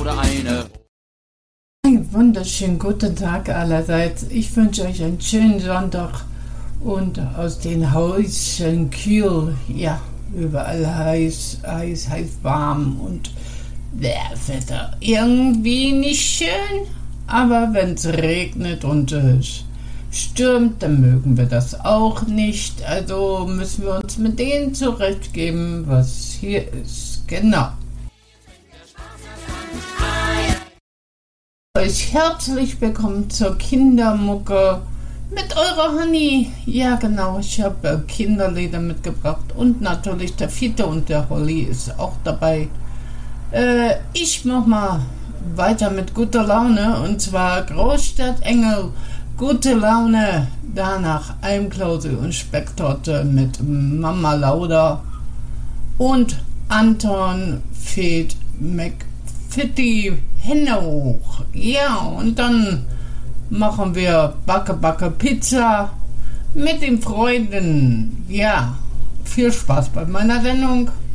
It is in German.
oder eine. Einen wunderschönen guten Tag allerseits. Ich wünsche euch einen schönen Sonntag und aus den Häuschen kühl. Ja, überall heiß, warm und Wetter. Irgendwie nicht schön, aber wenn es regnet und stürmt, dann mögen wir das auch nicht. Also müssen wir uns mit denen zurechtgeben, was hier ist. Genau. Euch herzlich willkommen zur Kindermucke mit eurer Honey. Ja genau, ich habe Kinderlieder mitgebracht und natürlich der Fiete und der Holly ist auch dabei. Ich mach mal weiter mit guter Laune und zwar Großstadtengel, gute Laune, danach Almklause und Specktorte mit Mama Lauda und Anton Fed McFitty Hände hoch. Ja, und dann machen wir Backe Pizza mit den Freunden. Ja, viel Spaß bei meiner Sendung.